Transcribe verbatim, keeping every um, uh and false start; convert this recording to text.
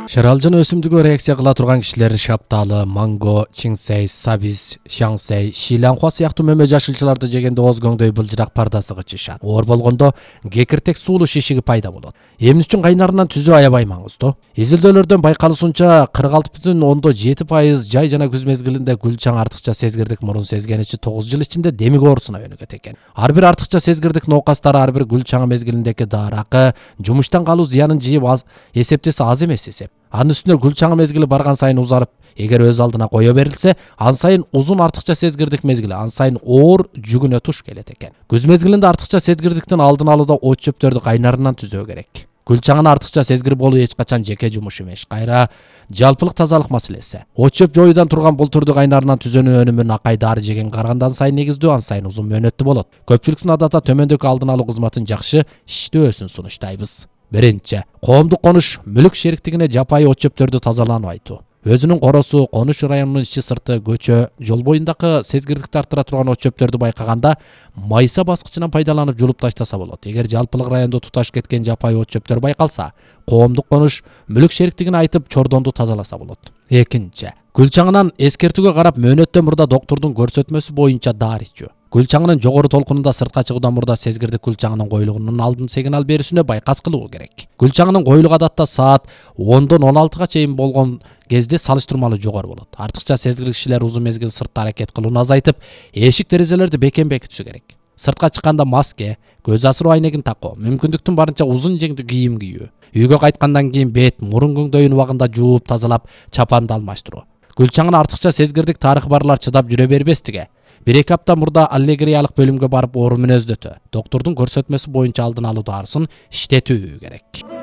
Шаралжан өсімдігі реакция қыла тұрған кішілер шапталы, манго, чинсей, сабиз, шаңсей, шиланхуа сияқты мөмө жашылчыларды жегенде оз көңдөй былжырақ пардасы кычышат. Оор болгондо кекиртек суулуу шишиги пайда болот. Эмне үчүн кайнарынан түзүү аябай маңыздуу. Изилдөөлөрдөн байкалышынча кырк алты бүтүн ондон жети пайыз жай жана күз мезгилинде гүлчаң артыкча сезгирдик мурун сезгеничи тогуз жыл ичинде демик оорусуна өнүгөт экен. Ар бир артыкча сезгирдик ноокастары ар бир гүлчаң мезгилиндеги даракы, жумуштан калуу зыянын жыйып эсептесе аз эмес эсеп. Анын үстүнө гүлчаң мезгили барган сайын узарып, эгер өз алдына кое берилсе, ан сайын узун артыкча сезгирдик мезгили, ан сайын оор жүгүнө туш келет экен. Күз мезгилинде артыкча сезгирдиктин алдын алууда от чөптөрдү кайнарынан түзөө керек. Гүлчаңын артыкча сезгирип болуу эч качан жеке жумуш эмес, кайра жалпылык тазалык маселеси. От чөп жоюудан турган бул түрдү кайнарынан түзөөнүн өнүмүн акай дары жеген каргандан сайын негиздүү, ан сайын узун мөөнөттүү болот. Көпчүлүктүн адатта төмөндөгү алдын алуу кызматын жакшы иштөөсүн сунуштайбыз. Биринчи, коомдук конуш мүлүк шериктигине жапайы от чөптөрдү тазаланып айтуу. Өзүнүн коросу, конуш районунун ичи сырты, көчө, жол боюндагы сезгирдикти арттыра турган от чөптөрдү байкаганда майса баскычынан пайдаланып жулуп таштаса болот. Эгер жалпылык райондо туташ кеткен жапайы от чөптөр байкалса, коомдук конуш мүлүк шериктигине айтып чордонду тазаласа болот. Экинчи, гүлчаңынан эскертүүгө карап мөөнөттөн мурда доктурдун көрсөтмөсү боюнча дары ичүү. Гүлчаңынын жогору толкунунда сыртка чыгуудан мурда сезгирдик гүлчаңынын коюлугунун алдын сигнал берүүсүнө байкас кылуу керек. Гүлчаңынын коюлугу адатта саат ондон он алтыга чейин болгон кезде салыштырмалуу жогору болот. Артыкча сезгирлик кишилер узун мезгил сыртта аракет кылууну азайтып, эшик терезелерди бекем бекитиши керек. Сыртка чыкканда маска, көз асыруу айнегин такуу, мүмкүндүктүн барынча узун жеңдүү кийим кийүү. Үйгө кайткандан кийин бет, мурун көңдөйүн убагында жууп тазалап, чапанды алмаштыруу. Гүлчаңын артыкча сезгирдик тарыхы барлар чыдап жүрө бербестиги. бир эки апта мурда аллегриялык бөлүмгө барып оору мүнөздөтө. Доктурдун көрсөтмөсү боюнча алдын алуу дарысын иштетүү керек.